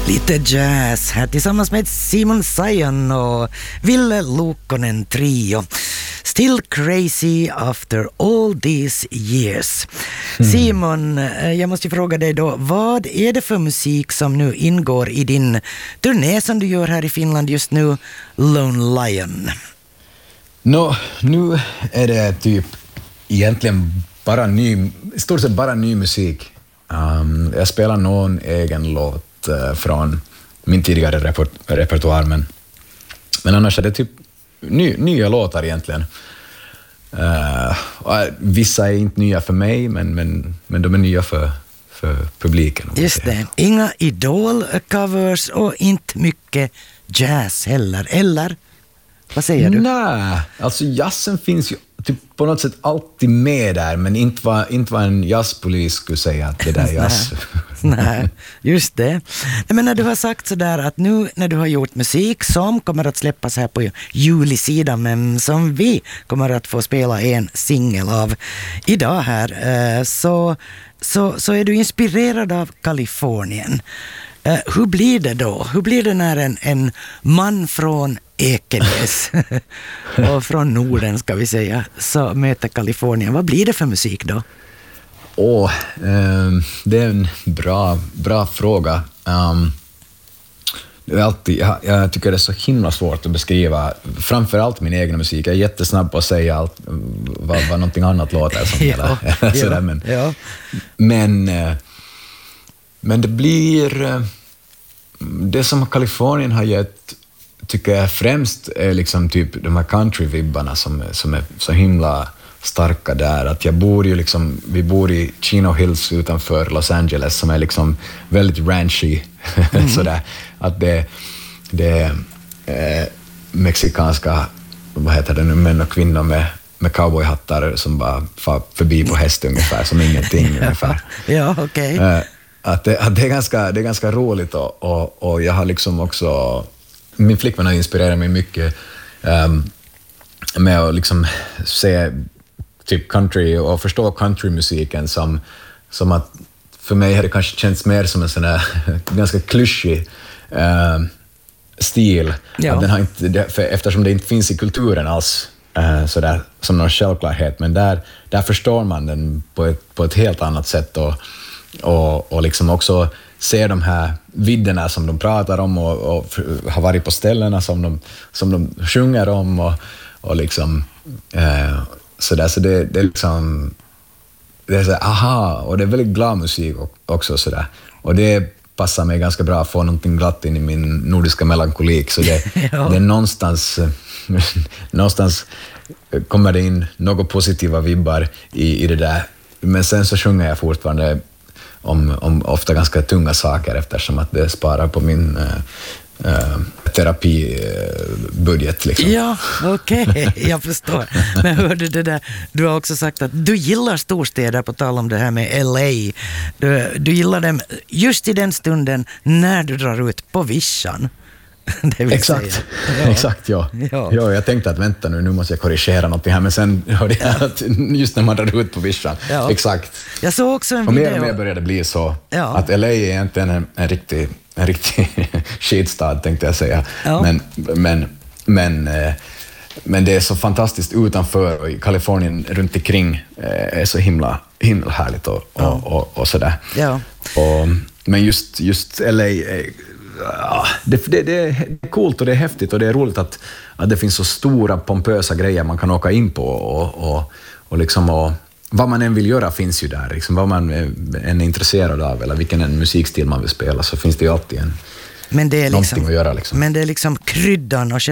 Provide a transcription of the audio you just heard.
Lite jazz här tillsammans med Simon Sajan och Ville Luukkonen trio. Still crazy after all these years. Simon, jag måste fråga dig då, vad är det för musik som nu ingår i din turné som du gör här i Finland just nu, Lone Lion? Nu är det typ egentligen i stort sett bara ny musik. Jag spelar någon egen låt från min tidigare repertoar, men annars är det typ nya låtar egentligen. Vissa är inte nya för mig, men de är nya för publiken. Just det, inga Idol-covers och inte mycket jazz heller, eller? Vad säger du? Nej, alltså jazzen finns ju typ på något sätt alltid med där, men inte vad en jazzpolis skulle säga att det där är jazz. Nej, just det. Men när du har sagt sådär att nu när du har gjort musik som kommer att släppas här på julisidan, men som vi kommer att få spela en singel av idag här, så är du inspirerad av Kalifornien. Hur blir det då? Hur blir det när en man från Ekenäs och från Norden ska vi säga, så möter Kalifornien? Vad blir det för musik då? Det är en bra fråga. Jag tycker det är så himla svårt att beskriva framförallt min egen musik. Jag är jättesnabb på att säga allt vad någonting annat låter som. Men det blir det som Kalifornien har gett, tycker jag främst är liksom typ de här country-vibbarna som är så himla starka där. Att vi bor i Chino Hills utanför Los Angeles som är liksom väldigt ranchy. Sådär. Att det är mexikanska, vad heter det nu, män och kvinnor med cowboyhattar som bara far förbi på häst ungefär, som ingenting ungefär. Ja, okej. Att det är ganska roligt och jag har liksom också, min flickvän har inspirerat mig mycket med att liksom se typ country och förstå countrymusiken som att för mig har det kanske känts mer som en sån här ganska klyschig stil. Ja. Att den har inte, eftersom det inte finns i kulturen alls sådär som någon självklarhet, men där förstår man den på ett helt annat sätt och liksom också ser de här vidderna som de pratar om och har varit på ställena som de sjunger om och liksom sådär, så det är liksom det är så aha, och det är väldigt glad musik också sådär, och det passar mig ganska bra att få någonting glatt in i min nordiska melankolik, så det är någonstans kommer det in några positiva vibbar i det där, men sen så sjunger jag fortfarande om ofta ganska tunga saker eftersom att det sparar på min terapibudget liksom. Ja, okej, jag förstår. Men hörde det där, du har också sagt att du gillar storstäder, på tal om det här med LA. Du gillar dem just i den stunden när du drar ut på vischan. Exakt, ja. Jag tänkte att vänta nu måste jag korrigera någonting här, men sen hörde jag att just när man drar ut på vischan. Ja. Exakt. Jag såg också en och video. Mer och mer började det bli så att LA är egentligen en riktig skitstad, tänkte jag säga. Ja. Men det är så fantastiskt utanför, och i Kalifornien runt omkring är så himla härligt och sådär. Ja. Men just LA det är coolt och det är häftigt och det är roligt att det finns så stora pompösa grejer man kan åka in på och liksom, och vad man än vill göra finns ju där, liksom, vad man än är intresserad av eller vilken en musikstil man vill spela, så finns det ju alltid någonting att göra liksom. Men det är liksom kryddan och